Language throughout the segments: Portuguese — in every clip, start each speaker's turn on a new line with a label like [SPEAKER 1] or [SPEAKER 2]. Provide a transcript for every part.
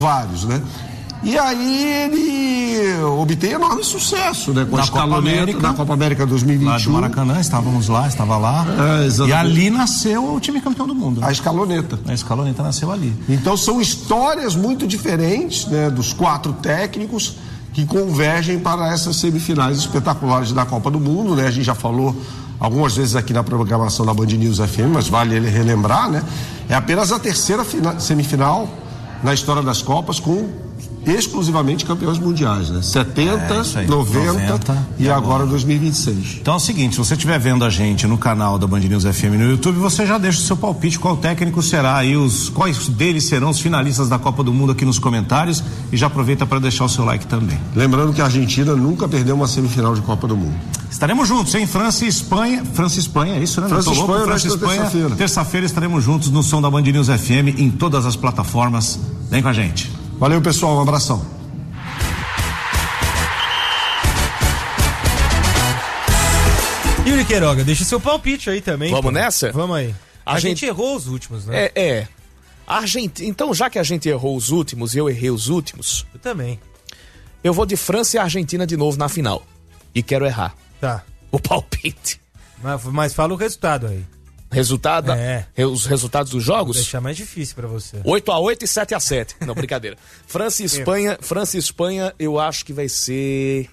[SPEAKER 1] vários, né? E aí ele obtém enorme sucesso, né? Com a escaloneta na Copa América 2021.
[SPEAKER 2] Lá do Maracanã, estava lá. E ali nasceu o time campeão do mundo.
[SPEAKER 1] A escaloneta.
[SPEAKER 2] A escaloneta nasceu ali.
[SPEAKER 1] Então são histórias muito diferentes, né? Dos 4 técnicos que convergem para essas semifinais espetaculares da Copa do Mundo, né? A gente já falou algumas vezes aqui na programação da Band News FM, mas vale ele relembrar, né? É apenas a terceira semifinal na história das Copas com exclusivamente campeões mundiais, né? 70, 90 e agora 2026.
[SPEAKER 2] Então é o seguinte, se você estiver vendo a gente no canal da Band News FM no YouTube, você já deixa o seu palpite, qual técnico será aí, quais deles serão os finalistas da Copa do Mundo aqui nos comentários, e já aproveita para deixar o seu like também.
[SPEAKER 1] Lembrando que a Argentina nunca perdeu uma semifinal de Copa do Mundo.
[SPEAKER 2] Estaremos juntos, hein? França e Espanha, é isso, né?
[SPEAKER 1] França e Espanha.
[SPEAKER 2] Terça-feira estaremos juntos no som da Band News FM em todas as plataformas. Vem com a gente.
[SPEAKER 1] Valeu, pessoal, um abração.
[SPEAKER 3] Yuri Queiroga, deixa seu palpite aí também.
[SPEAKER 4] Vamos nessa?
[SPEAKER 3] Vamos aí. A gente errou os últimos, né?
[SPEAKER 4] Então, já que a gente errou os últimos e eu errei os últimos...
[SPEAKER 3] Eu também.
[SPEAKER 4] Eu vou de França e Argentina de novo na final. E quero errar.
[SPEAKER 3] Tá.
[SPEAKER 4] O palpite.
[SPEAKER 3] Mas fala o resultado aí.
[SPEAKER 4] Resultado? Os resultados dos jogos?
[SPEAKER 3] Vou deixar mais difícil pra você.
[SPEAKER 4] 8-8 e 7-7. Não, brincadeira. França e Espanha, eu acho que vai ser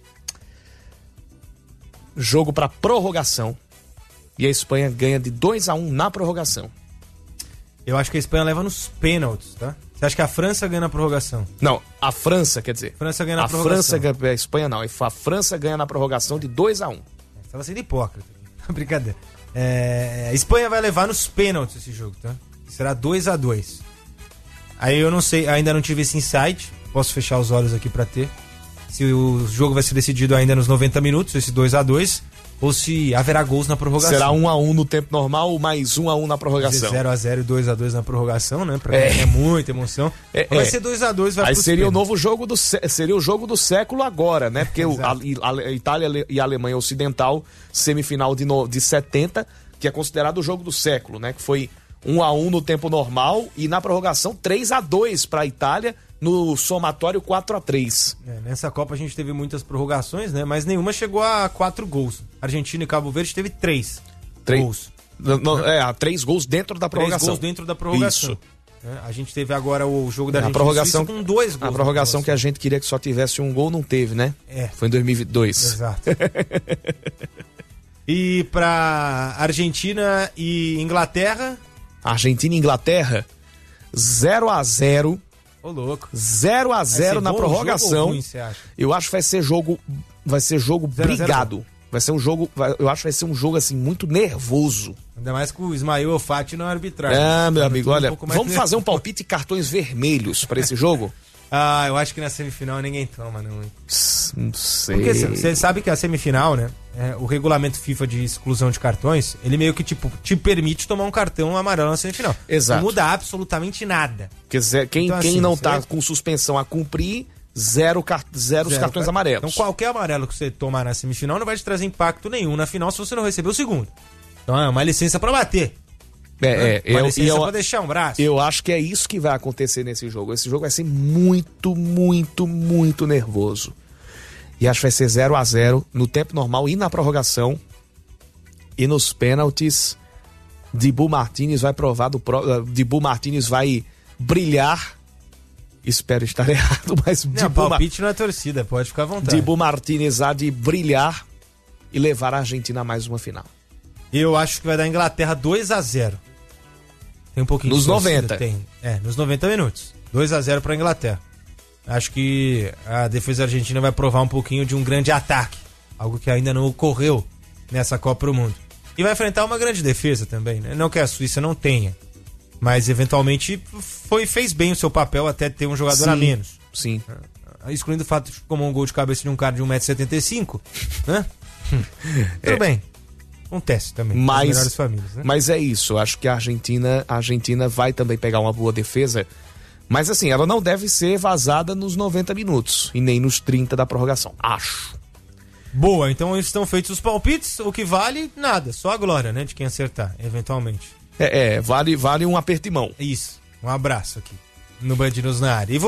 [SPEAKER 4] jogo pra prorrogação. E a Espanha ganha de 2-1 na prorrogação.
[SPEAKER 3] Eu acho que a Espanha leva nos pênaltis, tá? Você acha que a França ganha na prorrogação?
[SPEAKER 4] Não, a França, quer dizer.
[SPEAKER 3] França ganha na prorrogação.
[SPEAKER 4] A Espanha não. A França ganha na prorrogação de 2-1.
[SPEAKER 3] Você tava sendo hipócrita. Brincadeira. A Espanha vai levar nos pênaltis esse jogo, tá? Será 2-2. Aí eu não sei, ainda não tive esse insight. Posso fechar os olhos aqui pra ter. Se o jogo vai ser decidido ainda nos 90 minutos, esse 2-2, ou se haverá gols na prorrogação.
[SPEAKER 4] Será 1-1 no tempo normal, mais 1-1 na prorrogação.
[SPEAKER 3] 0-0 e 2-2 na prorrogação, né? Pra quem é muita emoção. Vai ser 2-2, vai. Aí
[SPEAKER 4] seria o novo jogo seria o jogo do século agora, né? Porque a Itália e a Alemanha Ocidental, semifinal de 70, que é considerado o jogo do século, né? Que foi 1-1 no tempo normal e na prorrogação 3-2 para a Itália, no somatório 4-3.
[SPEAKER 3] Nessa Copa a gente teve muitas prorrogações, né? Mas nenhuma chegou a 4 gols. Argentina e Cabo Verde teve 3 gols.
[SPEAKER 4] 3 gols dentro da prorrogação.
[SPEAKER 3] 3 gols dentro da prorrogação. Isso. A gente teve agora o jogo da
[SPEAKER 4] Argentina
[SPEAKER 3] prorrogação com 2 gols.
[SPEAKER 4] A prorrogação que a gente queria que só tivesse um gol, não teve, né? Foi em 2022.
[SPEAKER 3] Exato. E pra Argentina e Inglaterra?
[SPEAKER 4] Argentina e Inglaterra, 0-0.
[SPEAKER 3] Ô, louco.
[SPEAKER 4] 0-0 na prorrogação.
[SPEAKER 3] Ruim, você acha?
[SPEAKER 4] Eu acho que vai ser jogo brigado. Vai ser um jogo, eu acho que vai ser um jogo assim muito nervoso.
[SPEAKER 3] Ainda mais com o Ismael Ofati na arbitragem.
[SPEAKER 4] Meu amigo, olha, vamos fazer um palpite de cartões vermelhos para esse jogo?
[SPEAKER 3] Eu acho que na semifinal ninguém toma, não.
[SPEAKER 4] Não sei.
[SPEAKER 3] Porque você sabe que a semifinal, né? O regulamento FIFA de exclusão de cartões, ele meio que te permite tomar um cartão amarelo na semifinal.
[SPEAKER 4] Exato.
[SPEAKER 3] Não muda absolutamente nada.
[SPEAKER 4] Quer dizer, quem não tá com suspensão a cumprir, zero os cartões amarelos.
[SPEAKER 3] Então qualquer amarelo que você tomar na semifinal não vai te trazer impacto nenhum na final se você não receber o segundo. Então é uma licença pra bater. Uma licença pra deixar um braço.
[SPEAKER 4] Eu acho que é isso que vai acontecer nesse jogo. Esse jogo vai ser muito, muito, muito nervoso. E acho que vai ser 0-0 no tempo normal e na prorrogação. E nos pênaltis, Dibu Martínez vai provar Dibu Martínez vai brilhar. Espero estar errado, mas
[SPEAKER 3] palpite não é torcida, pode ficar à vontade.
[SPEAKER 4] Dibu Martínez há de brilhar e levar a Argentina a mais uma final.
[SPEAKER 3] Eu acho que vai dar Inglaterra 2-0. Tem um pouquinho
[SPEAKER 4] nos
[SPEAKER 3] de torcida,
[SPEAKER 4] 90.
[SPEAKER 3] Tem. Nos 90 minutos. 2-0 pra Inglaterra. Acho que a defesa argentina vai provar um pouquinho de um grande ataque. Algo que ainda não ocorreu nessa Copa do Mundo. E vai enfrentar uma grande defesa também, né? Não que a Suíça não tenha. Mas eventualmente fez bem o seu papel até ter um jogador a menos.
[SPEAKER 4] Sim.
[SPEAKER 3] Excluindo o fato de que tomou um gol de cabeça de um cara de 1,75 m, né? Tudo bem. Acontece também. Nas melhores famílias, né?
[SPEAKER 4] Mas é isso. Eu acho que a Argentina vai também pegar uma boa defesa. Mas assim, ela não deve ser vazada nos 90 minutos. E nem nos 30 da prorrogação. Acho.
[SPEAKER 3] Boa, então estão feitos os palpites. O que vale, nada. Só a glória, né? De quem acertar, eventualmente.
[SPEAKER 4] Vale um aperto de mão.
[SPEAKER 3] Isso. Um abraço aqui. no Band News na área.